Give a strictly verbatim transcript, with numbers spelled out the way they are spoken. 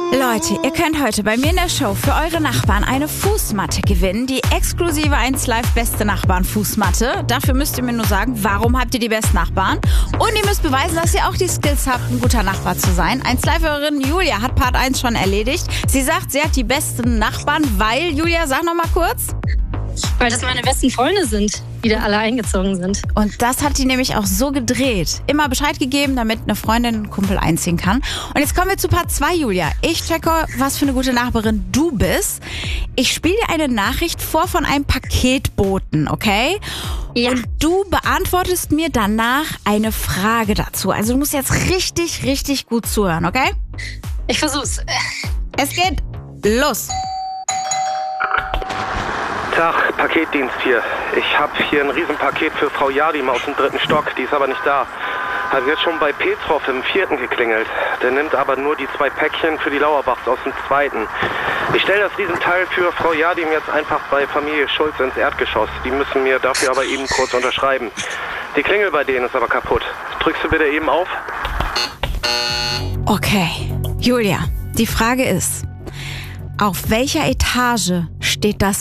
Leute, ihr könnt heute bei mir in der Show für eure Nachbarn eine Fußmatte gewinnen. Die exklusive eins Live Beste Nachbarn Fußmatte. Dafür müsst ihr mir nur sagen, warum habt ihr die besten Nachbarn? Und ihr müsst beweisen, dass ihr auch die Skills habt, ein guter Nachbar zu sein. eins Live-Hörerin Julia hat Part eins schon erledigt. Sie sagt, sie hat die besten Nachbarn, weil, Julia, sag noch mal kurz. Weil das meine besten Freunde sind, die da alle eingezogen sind. Und das hat die nämlich auch so gedreht. Immer Bescheid gegeben, damit eine Freundin einen Kumpel einziehen kann. Und jetzt kommen wir zu Part zwei, Julia. Ich checke, was für eine gute Nachbarin du bist. Ich spiele dir eine Nachricht vor von einem Paketboten, okay? Ja. Und du beantwortest mir danach eine Frage dazu. Also du musst jetzt richtig, richtig gut zuhören, okay? Ich versuch's. Es geht los. Tag, Paketdienst hier. Ich habe hier ein Riesenpaket für Frau Jadim aus dem dritten Stock, die ist aber nicht da. Hat jetzt schon bei Petrov im vierten geklingelt. Der nimmt aber nur die zwei Päckchen für die Lauerbachs aus dem zweiten. Ich stelle das Riesenteil für Frau Jadim jetzt einfach bei Familie Schulz ins Erdgeschoss. Die müssen mir dafür aber eben kurz unterschreiben. Die Klingel bei denen ist aber kaputt. Drückst du bitte eben auf? Okay, Julia, die Frage ist, auf welcher Etage steht das